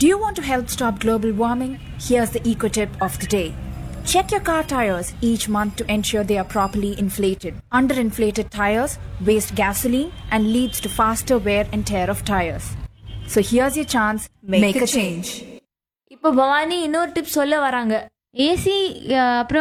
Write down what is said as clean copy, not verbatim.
Do you want to help stop global warming? Here's the eco tip of the day. Check your car tires each month to ensure they are properly inflated. Underinflated tires waste gasoline and leads to faster wear and tear of tires. So here's your chance, make a change. இப்போ பவானி இன்னொரு tip சொல்ல வராங்க. AC அப்புறம்